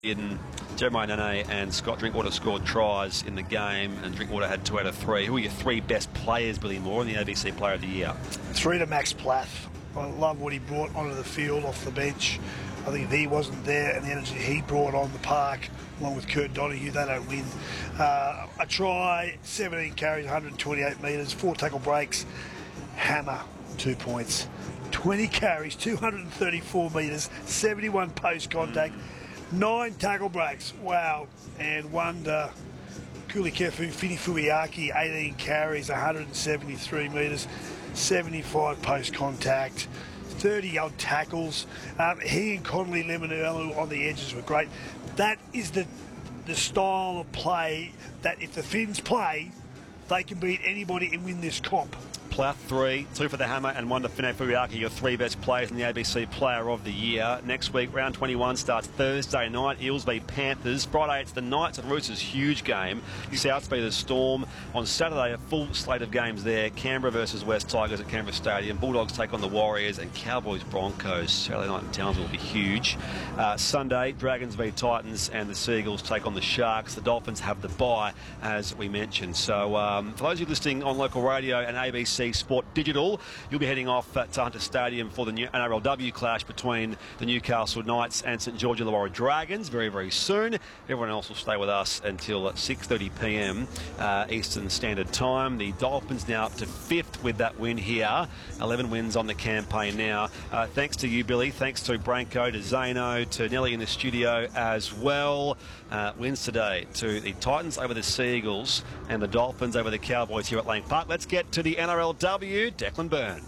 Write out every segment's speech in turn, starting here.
In Jeremiah Nene and Scott Drinkwater scored tries in the game, and Drinkwater had 2 out of 3. Who are your 3 best players, Billy Moore, in the ABC Player of the Year? 3 to Max Plath. I love what he brought onto the field off the bench. I think if he wasn't there and the energy he brought on the park, along with Kurt Donahue, they don't win. A try, 17 carries, 128 metres, 4 tackle breaks. Hammer, 2 points. 20 carries, 234 metres, 71 post contact. 9 tackle breaks, wow, and 1 to Kulikefu Finifuiaki, 18 carries, 173 metres, 75 post contact, 30 odd tackles. He and Connolly Lemonello on the edges were great. That is the style of play that if the Finns play, they can beat anybody and win this comp. Plath 3, 2 for the Hammer and 1 to Finifuiaki, your 3 best players in the ABC Player of the Year. Next week, round 21 starts Thursday night, Eels v Panthers. Friday, it's the Knights and Roosters, huge game. New South v the Storm. On Saturday, a full slate of games there. Canberra versus West Tigers at Canberra Stadium. Bulldogs take on the Warriors, and Cowboys Broncos. Saturday night in Townsville will be huge. Sunday, Dragons v Titans, and the Seagulls take on the Sharks. The Dolphins have the bye, as we mentioned. So for those of you listening on local radio and ABC Sport Digital, you'll be heading off to Hunter Stadium for the new NRLW clash between the Newcastle Knights and St George Illawarra Dragons very, very soon. Everyone else will stay with us until 6:30 p.m. Eastern Standard Time. The Dolphins now up to 5th with that win here. 11 wins on the campaign now. Thanks to you, Billy. Thanks to Branko, to Zano, to Nelly in the studio as well. Wins today to the Titans over the Seagulls and the Dolphins over the Cowboys here at Lang Park. Let's get to the NRLW. Declan Byrne.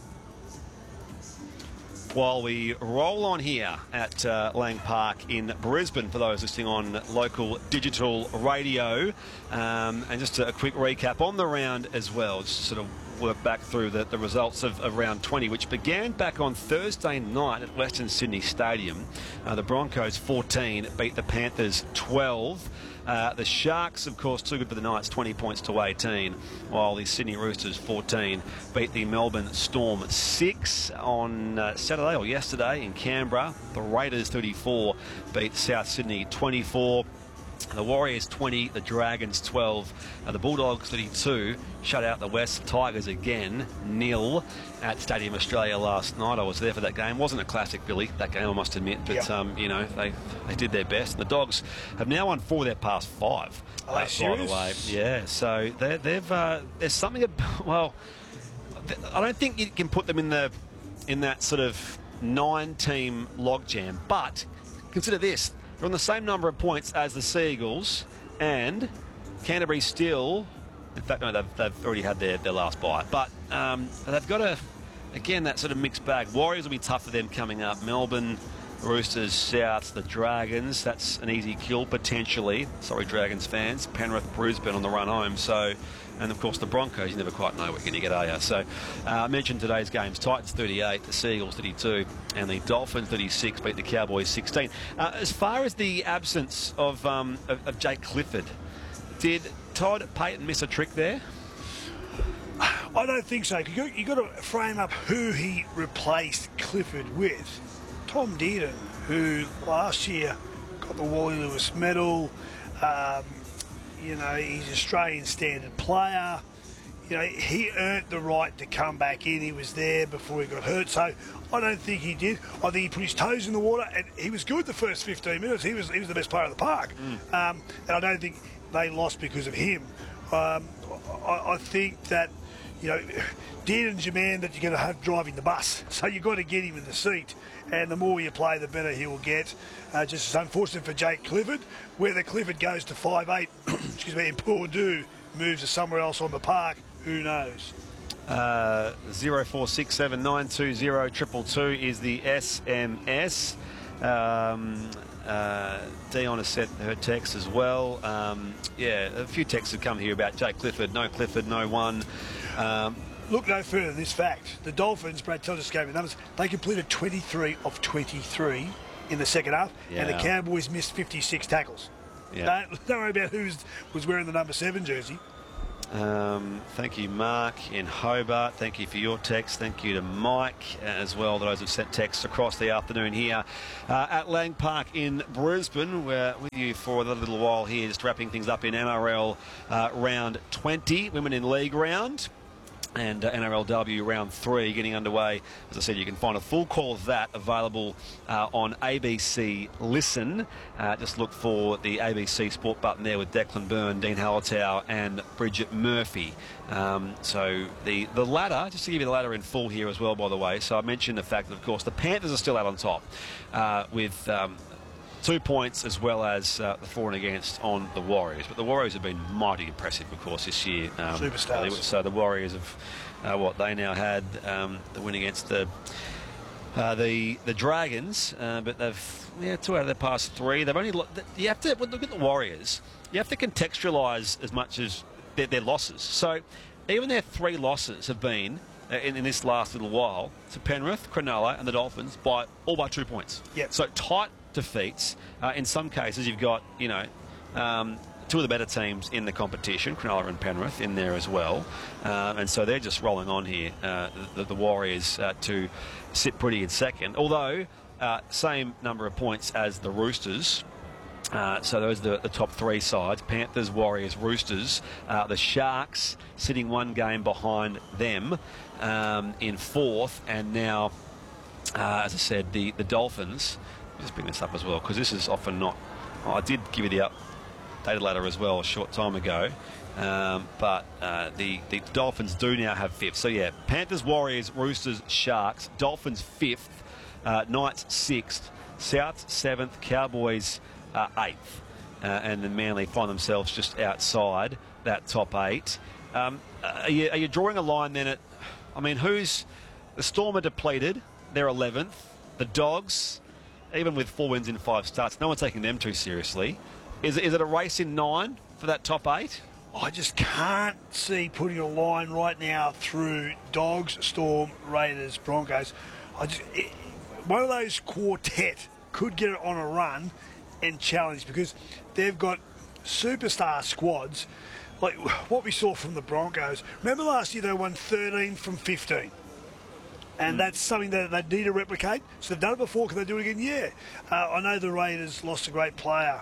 While we roll on here at Lang Park in Brisbane, for those listening on local digital radio, and just a quick recap on the round as well, just sort of work back through the results of round 20, which began back on Thursday night at Western Sydney Stadium. The Broncos 14 beat the Panthers 12. The Sharks, of course, too good for the Knights, 20 points to 18, while the Sydney Roosters 14 beat the Melbourne Storm 6 on Saturday or yesterday in Canberra. The Raiders 34 beat South Sydney 24. The Warriors 20, the Dragons 12, the Bulldogs 32 shut out the West Tigers again, 0 at Stadium Australia last night. I was there for that game. Wasn't a classic, Billy, that game, I must admit, but you know, they did their best. And the Dogs have now won 4 of their past 5. By the way, yeah. So there's something. Well, I don't think you can put them in that sort of 9-team logjam, but consider this. They're on the same number of points as the Seagulls, and Canterbury still, in fact, no, they've already had their last bye. But they've got again, that sort of mixed bag. Warriors will be tough for them coming up. Melbourne, Roosters, Souths, the Dragons. That's an easy kill, potentially. Sorry, Dragons fans. Penrith, Brisbane on the run home. So, and of course the Broncos, you never quite know what you're going to get, are you? So I mentioned today's games. Titans 38, the Seagulls 32, and the Dolphins 36 beat the Cowboys 16. As far as the absence of Jake Clifford, did Todd Payten miss a trick there? I don't think so. You've got to frame up who he replaced Clifford with. Tom Dearden, who last year got the Wally Lewis medal. You know, he's an Australian standard player. You know, he earned the right to come back in. He was there before he got hurt. So I don't think he did. I think he put his toes in the water, and he was good the first 15 minutes. He was the best player of the park. And I don't think they lost because of him. I think that, you know, Dearden's your man that you're going to have driving the bus. So you've got to get him in the seat. And the more you play, the better he will get. Just as unfortunate for Jake Clifford. Whether Clifford goes to 5'8", excuse me, and Purdue moves to somewhere else on the park, who knows? 0467920222 is the SMS. Dion has sent her text as well. Yeah, a few texts have come here about Jake Clifford. No Clifford, no one. Look no further than this fact. The Dolphins, Brad Tell just gave me the numbers, they completed 23 of 23 in the second half, and the Cowboys missed 56 tackles. Don't worry about who was wearing the number 7 jersey. Thank you, Mark in Hobart. Thank you for your text. Thank you to Mike as well, those who've sent texts across the afternoon here at Lang Park in Brisbane. We're with you for a little while here, just wrapping things up in NRL round 20, Women in League round. And NRLW round 3 getting underway. As I said, you can find a full call of that available on ABC Listen. Just look for the ABC Sport button there with Declan Byrne, Dean Hallertau and Bridget Murphy. So the ladder, just to give you the ladder in full here as well, by the way. So I mentioned the fact that, of course, the Panthers are still out on top with 2 points as well as the for and against on the Warriors. But the Warriors have been mighty impressive, of course, this year. Superstars. So the Warriors have, they now had the win against the Dragons, but they've 2 out of their past 3. They've only you have to look at the Warriors. You have to contextualise as much as their losses. So even their 3 losses have been in this last little while to Penrith, Cronulla, and the Dolphins all by 2 points. Yep. So tight defeats. In some cases, you've got 2 of the better teams in the competition, Cronulla and Penrith, in there as well. And so they're just rolling on here, the Warriors, to sit pretty in second. Although, same number of points as the Roosters. So those are the top 3 sides, Panthers, Warriors, Roosters. The Sharks sitting 1 game behind them in 4th. And now, as I said, the Dolphins. Just bring this up as well, because this is often not... I did give you the updated ladder as well a short time ago. But the Dolphins do now have 5th. So, yeah, Panthers, Warriors, Roosters, Sharks. Dolphins 5th. Knights 6th. Souths 7th. Cowboys 8th. And then Manly find themselves just outside that top 8. Are you drawing a line then at... I mean, who's... The Storm are depleted. They're 11th. The Dogs... Even with 4 wins in 5 starts, no one's taking them too seriously. Is it a race in 9 for that top 8? I just can't see putting a line right now through Dogs, Storm, Raiders, Broncos. One of those quartet could get it on a run and challenge, because they've got superstar squads like what we saw from the Broncos. Remember last year they won 13 from 15? And that's something that they need to replicate. So they've done it before. Can they do it again? Yeah. I know the Raiders lost a great player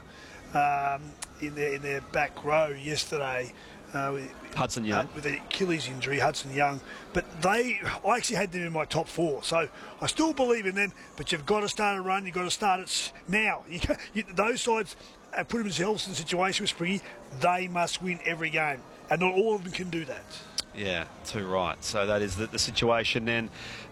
in their back row yesterday. Hudson Young. With an Achilles injury, Hudson Young. But I actually had them in my top 4. So I still believe in them, but you've got to start a run. You've got to start it now. Those sides put themselves in a situation with Springy. They must win every game. And not all of them can do that. Yeah, too right. So that is the situation then,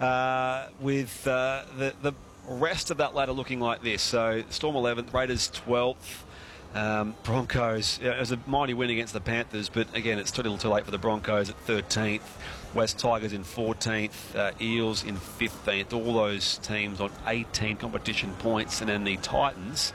with the rest of that ladder looking like this. So Storm 11th, Raiders 12th, Broncos. It was a mighty win against the Panthers, but again, it's too little too late for the Broncos at 13th. West Tigers in 14th, Eels in 15th. All those teams on 18 competition points, and then the Titans.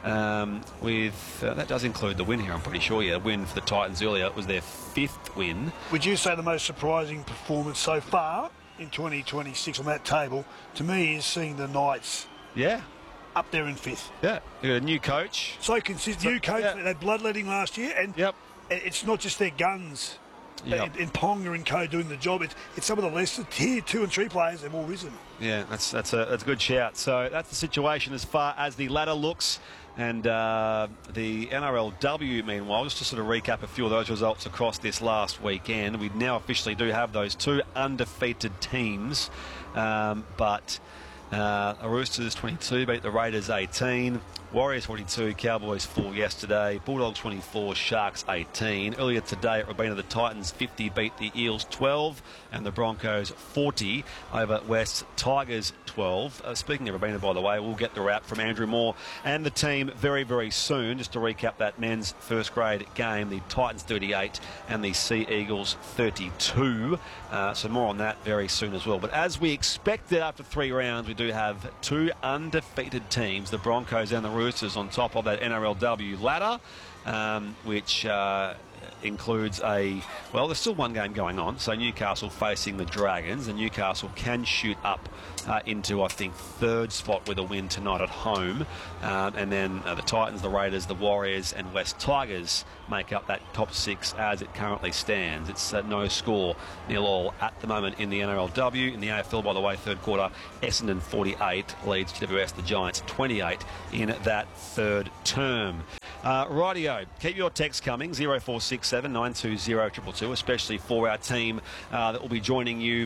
That does include the win here, I'm pretty sure. Yeah, win for the Titans earlier. It was their 5th win. Would you say the most surprising performance so far in 2026 on that table, to me, is seeing the Knights up there in 5th? Yeah, you got a new coach. So consistent. New coach. They had bloodletting last year, and it's not just their guns. In Ponga and co doing the job. It's some of the lesser tier 2 and 3 players. They've all risen. Yeah, that's a good shout. So that's the situation as far as the ladder looks. And the NRLW, meanwhile, just to sort of recap a few of those results across this last weekend, we now officially do have those 2 undefeated teams. But the Roosters 22 beat the Raiders 18. Warriors 42, Cowboys 4 yesterday, Bulldogs 24, Sharks 18. Earlier today at Robina, the Titans 50 beat the Eels 12, and the Broncos 40 over West Tigers 12. Speaking of Robina, by the way, we'll get the wrap from Andrew Moore and the team very, very soon. Just to recap that men's first grade game, the Titans 38 and the Sea Eagles 32. So more on that very soon as well. But as we expected after 3 rounds, we do have 2 undefeated teams, the Broncos and the Roosters, on top of that NRLW ladder, which includes well, there's still one game going on, so Newcastle facing the Dragons, and Newcastle can shoot up into, I think, third spot with a win tonight at home, and then the Titans, the Raiders, the Warriors and West Tigers make up that top 6 as it currently stands. It's no score, 0-0 at the moment in the NRLW. In the AFL, by the way, third quarter, Essendon 48 leads GWS the Giants 28 in that third term. Rightio, keep your texts coming, 0467 920 222, especially for our team that will be joining you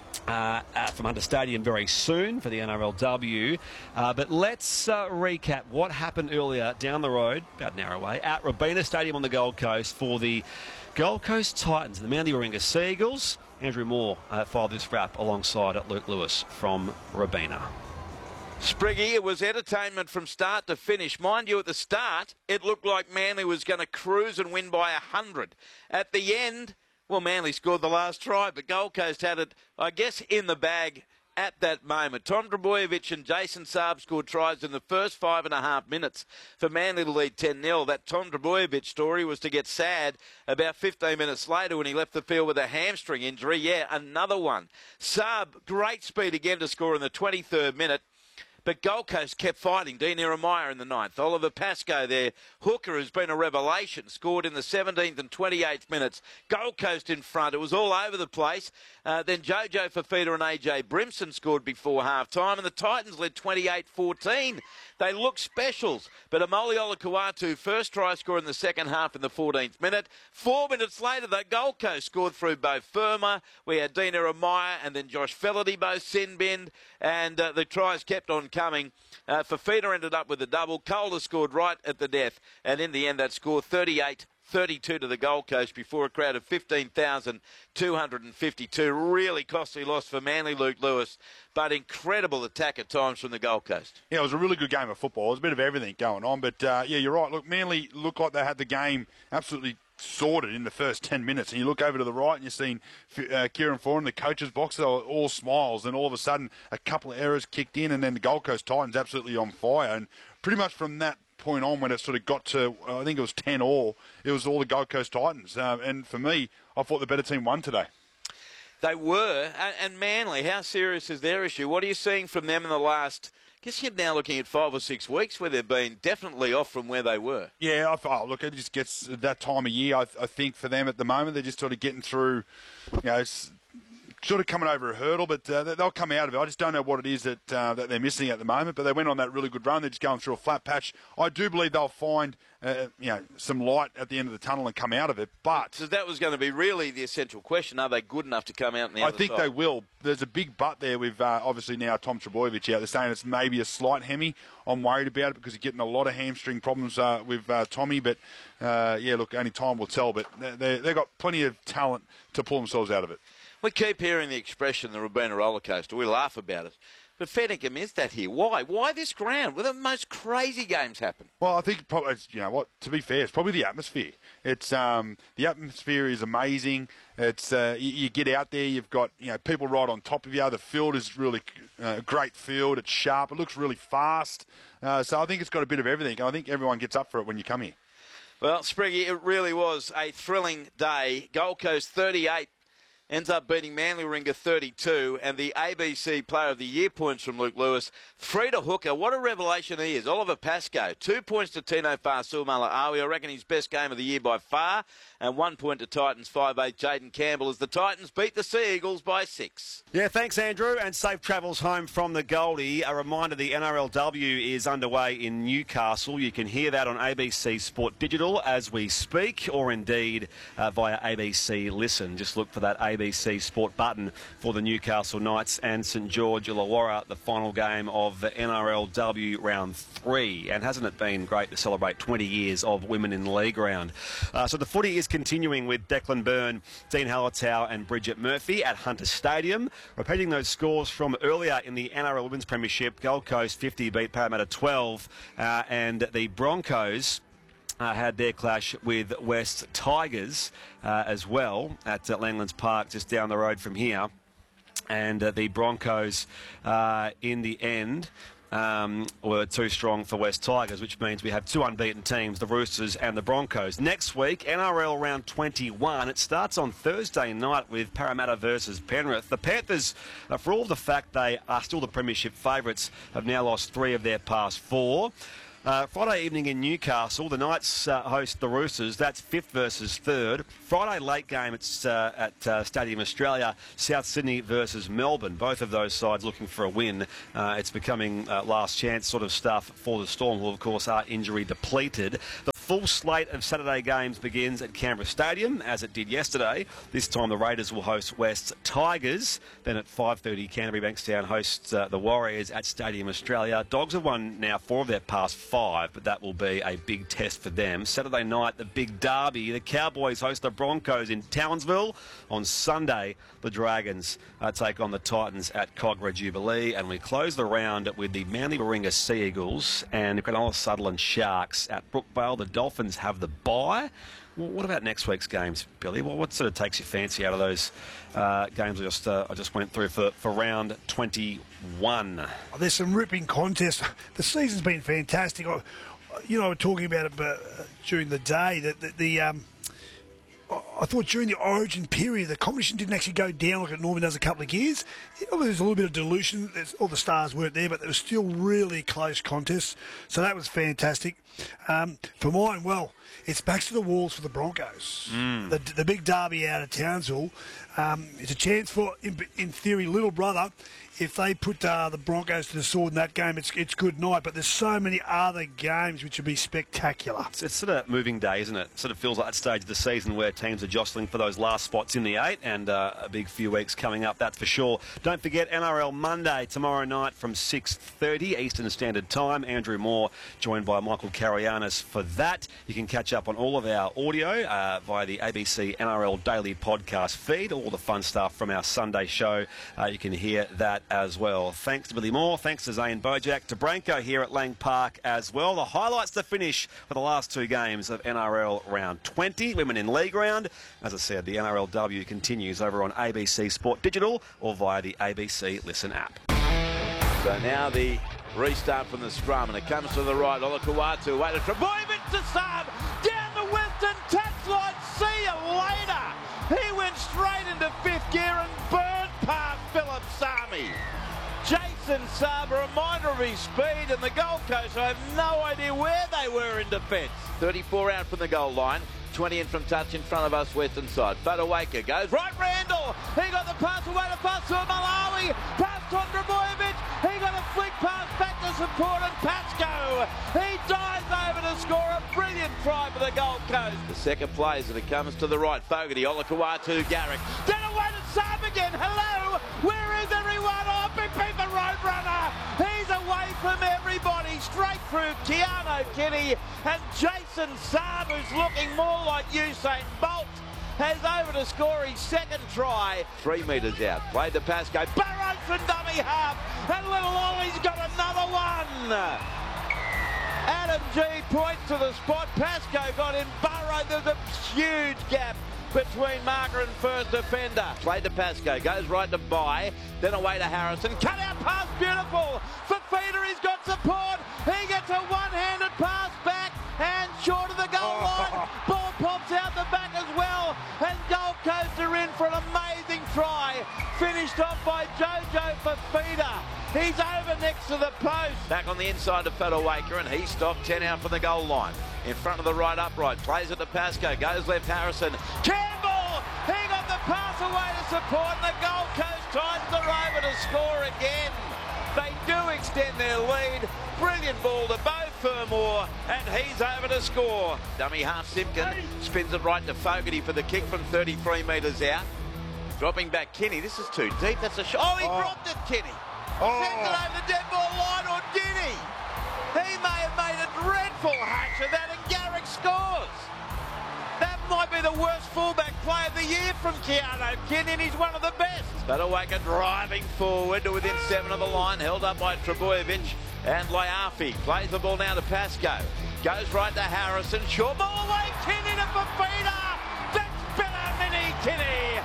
from Hunter Stadium very soon for the NRLW. But let's recap what happened earlier down the road, about an hour away, at Robina Stadium on the Gold Coast for the Gold Coast Titans, the Manly Warringah Seagulls. Andrew Moore filed this wrap alongside Luke Lewis from Robina. Spriggy, it was entertainment from start to finish. Mind you, at the start, it looked like Manly was going to cruise and win by 100. At the end, well, Manly scored the last try, but Gold Coast had it, I guess, in the bag at that moment. Tom Trbojevic and Jason Saab scored tries in the first 5.5 minutes for Manly to lead 10-0. That Tom Trbojevic story was to get sad about 15 minutes later when he left the field with a hamstring injury. Yeah, another one. Saab, great speed again to score in the 23rd minute. But Gold Coast kept fighting. Dean Eremaya in the 9th. Oliver Pascoe, their hooker, has been a revelation. Scored in the 17th and 28th minutes. Gold Coast in front. It was all over the place. Then Jojo Fafita and AJ Brimson scored before half-time. And the Titans led 28-14. They look specials. But Amoli Olakuatu, first try score in the second half in the 14th minute. 4 minutes later, the Gold Coast scored through Beau Firma. We had Dean Eremaya and then Josh Felaherty both sin-binned. And the tries kept on coming. Fafita ended up with a double. Calder scored right at the death. And in the end, that score 38-32 to the Gold Coast before a crowd of 15,252. Really costly loss for Manly, Luke Lewis, but incredible attack at times from the Gold Coast. Yeah, it was a really good game of football. There was a bit of everything going on, but yeah, you're right. Look, Manly looked like they had the game absolutely sorted in the first 10 minutes. And you look over to the right and you're seeing Kieran Foran, the coach's box, they were all smiles. And all of a sudden, a couple of errors kicked in, and then the Gold Coast Titans absolutely on fire. And pretty much from that point on, when it sort of got to, I think it was 10-all, it was all the Gold Coast Titans. And for me, I thought the better team won today. They were. And Manly, how serious is their issue? What are you seeing from them in the last, I guess you're now looking at 5 or 6 weeks where they've been definitely off from where they were? Yeah, look, it just gets that time of year, I think, for them at the moment. They're just sort of getting through, sort of coming over a hurdle, but they'll come out of it. I just don't know what it is that they're missing at the moment, but they went on that really good run. They're just going through a flat patch. I do believe they'll find some light at the end of the tunnel and come out of it. But so that was going to be really the essential question. Are they good enough to come out on the other side? I think they will. There's a big but there with obviously now Tom Trbojevic out. They're saying it's maybe a slight hemi. I'm worried about it because he's getting a lot of hamstring problems with Tommy. But, yeah, look, only time will tell. But they've got plenty of talent to pull themselves out of it. We keep hearing the expression, the Robina roller coaster. We laugh about it. But fair dinkum is that here. Why? Why this ground? Where the most crazy games happen? Well, I think probably, to be fair, it's probably the atmosphere. It's the atmosphere is amazing. It's you get out there, you've got people right on top of you. The field is really a great field. It's sharp. It looks really fast. So I think it's got a bit of everything. I think everyone gets up for it when you come here. Well, Spriggy, it really was a thrilling day. Gold Coast 38. Ends up beating Manly Warringah 32, and the ABC Player of the Year points from Luke Lewis. 3 to hooker, what a revelation he is. Oliver Pascoe, 2 points to Tino Fa'asuamaleaui. I reckon his best game of the year by far. And 1 point to Titans 5'8", Jaden Campbell, as the Titans beat the Sea Eagles by 6. Yeah, thanks, Andrew, and safe travels home from the Goldie. A reminder, the NRLW is underway in Newcastle. You can hear that on ABC Sport Digital as we speak, or indeed via ABC Listen. Just look for that ABC Sport button for the Newcastle Knights and St George Illawarra, the final game of the NRLW Round 3. And hasn't it been great to celebrate 20 years of Women in League round? So the footy is continuing with Declan Byrne, Dean Hallertau and Bridget Murphy at Hunter Stadium. Repeating those scores from earlier in the NRL Women's Premiership, Gold Coast 50 beat Parramatta 12, and the Broncos had their clash with West Tigers as well at Langlands Park, just down the road from here. And the Broncos, in the end, were too strong for West Tigers, which means we have two unbeaten teams, the Roosters and the Broncos. Next week, NRL round 21. It starts on Thursday night with Parramatta versus Penrith. The Panthers, for all the fact they are still the premiership favourites, have now lost 3 of their past 4. Friday evening in Newcastle, the Knights host the Roosters. That's 5th versus 3rd. Friday late game, it's at Stadium Australia, South Sydney versus Melbourne. Both of those sides looking for a win. It's becoming last chance sort of stuff for the Storm, who of course are injury depleted. The full slate of Saturday games begins at Canberra Stadium, as it did yesterday. This time the Raiders will host West Tigers. Then at 5:30, Canterbury Bankstown hosts the Warriors at Stadium Australia. Dogs have won now 4 of their past 5, but that will be a big test for them. Saturday night, the big derby. The Cowboys host the Broncos in Townsville. On Sunday, the Dragons take on the Titans at Cogra Jubilee. And we close the round with the Manly Warringah Sea Eagles and the Cronulla Sutherland Sharks at Brookvale. The Dolphins have the bye. Well, what about next week's games, Billy? Well, what sort of takes your fancy out of those games I just went through for round 21? Oh, there's some ripping contests. The season's been fantastic. We're talking about it during the day that I thought during the Origin period, the competition didn't actually go down like it normally does a couple of years. There's a little bit of dilution. All the stars weren't there, but there was still really close contests. So that was fantastic. For mine, well, it's back to the walls for the Broncos. The big derby out of Townsville. It's a chance for, in theory, little brother. If they put the Broncos to the sword in that game, it's good night. But there's so many other games which would be spectacular. It's sort of moving day, isn't it? It sort of feels like that stage of the season where teams are jostling for those last spots in the 8, and a big few weeks coming up, that's for sure. Don't forget NRL Monday tomorrow night from 6:30 Eastern Standard Time. Andrew Moore joined by Michael Carianis for that. You can catch up on all of our audio via the ABC NRL Daily Podcast feed. All the fun stuff from our Sunday show. You can hear that as well. Thanks to Billy Moore, thanks to Zane Bojack, to Branko here at Lang Park as well. The highlights to finish for the last 2 games of NRL round 20, Women in League round. As I said, the NRLW continues over on ABC Sport Digital or via the ABC Listen app. So now the restart from the scrum, and it comes to the right. Olakau'atu, waited for Trebojevic to serve down the western touchline. See you later. He went straight into 5th gear and burned past Philip Sami. Jason Saab, a reminder of his speed, and the Gold Coast, I have no idea where they were in defence. 34 out from the goal line. 20 in from touch in front of us, western side. Fotuaika goes right, Randall. He got the pass away to pass to Malawi. Pass to Trebojevic. He got a flick pass back to support and Pascoe. He dives over to score a brilliant try for the Gold Coast. The second plays and it comes to the right. Fogarty, Olakau'atu, Garrick. Then away to Saab again. Hello. Where is everyone? Oh, Big Pete the Roadrunner. He's away from everybody. Straight through Keanu Kenny and Jason Saab, who's looking more like Usain Bolt, has over to score his second try. 3 metres out. Played to Pascoe. Burrows from dummy half. And little Ollie's got another one. Adam G points to the spot. Pascoe got in. Burrow. There's a huge gap between marker and first defender. Played to Pascoe. Goes right to Bye. Then away to Harrison. Cut out pass. Beautiful. Fafita, he's got support. He gets a one-handed pass back and short of the goal line. Ball pops out the back as well. And Gold Coast are in for an amazing try. Finished off by Jojo Fafita. He's over next to the post. Back on the inside of Fotuaika, and he stopped 10 out from the goal line. In front of the right upright. Plays it to Pascoe. Goes left Harrison. Campbell! He got the pass away to support. And the Gold Coast Titans are over to score again. They do extend their lead. Brilliant ball to Beau Fermor, and he's over to score. Dummy half Simpkin spins it right to Fogarty for the kick from 33 metres out. Dropping back Kenny. This is too deep. That's a shot. Oh, he dropped it, Kenny. Sent it over the dead ball line, or did he? He may have made a dreadful hatch of that, and Garrick scores. That might be the worst fullback play of the year from Keanu Kenny, and he's one of the best. Fotuaika driving forward to within 7 of the line, held up by Trebojevic and Laiafi. Plays the ball now to Pascoe. Goes right to Harrison. Short ball away. Kenny to Fafita. That's better, Mini Kenny. And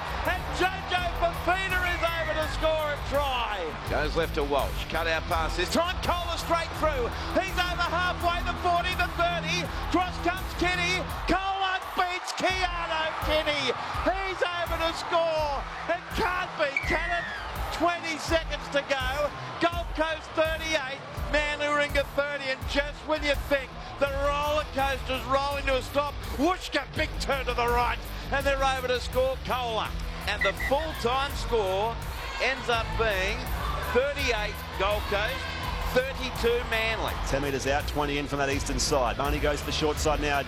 Jojo Fafita is over to score a try. Goes left to Walsh. Cut out pass this time. Kohler straight through. He's over halfway, the 40, the 30. Cross comes Kenny. Kohler beats Keanu Kenny. He's over to score. It can't be, can it? 20 seconds to go. Gold Coast 38, Manly Warringah 30, and just when you think the roller coaster's rolling to a stop, whooshka, big turn to the right, and they're over to score Kohler. And the full-time score ends up being 38 Gold Coast, 32 Manly. 10 metres out, 20 in from that eastern side. Marnie goes to the short side now.